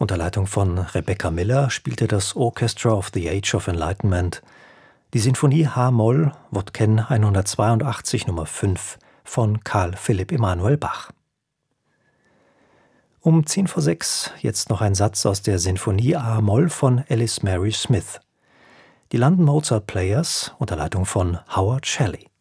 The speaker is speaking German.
Unter Leitung von Rebecca Miller spielte das Orchestra of the Age of Enlightenment die Sinfonie H-Moll Wodken 182 Nummer 5 von Carl Philipp Emanuel Bach. Um 5:10 jetzt noch ein Satz aus der Sinfonie A-Moll von Alice Mary Smith. Die London Mozart Players unter Leitung von Howard Shelley.